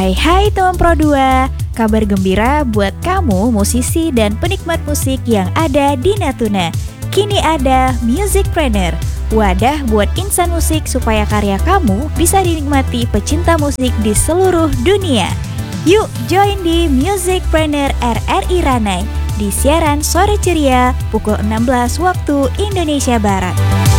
Hai teman Pro 2, kabar gembira buat kamu musisi dan penikmat musik yang ada di Natuna. Kini ada Musicpreneur, wadah buat insan musik supaya karya kamu bisa dinikmati pecinta musik di seluruh dunia. Yuk join di Musicpreneur RRI Ranai di siaran sore ceria pukul 16 waktu Indonesia Barat.